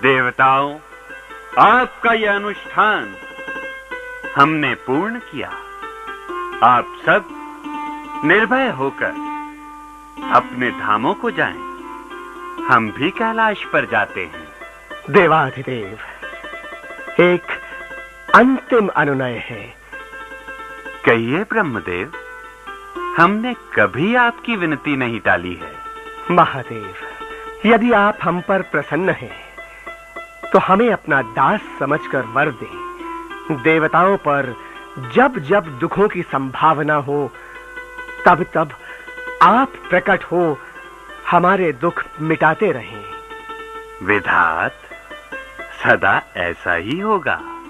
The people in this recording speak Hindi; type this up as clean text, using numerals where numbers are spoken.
देवताओं, आपका यह अनुष्ठान हमने पूर्ण किया। आप सब निर्भय होकर अपने धामों को जाएं। हम भी कैलाश पर जाते हैं। देवाधिदेव, एक अंतिम अनुनय है। कहिए ब्रह्मदेव, हमने कभी आपकी विनती नहीं टाली है। महादेव, यदि आप हम पर प्रसन्न हैं, तो हमें अपना दास समझकर वर दें। देवताओं पर जब जब दुखों की संभावना हो, तब तब आप प्रकट हो हमारे दुख मिटाते रहें। विधात, सदा ऐसा ही होगा।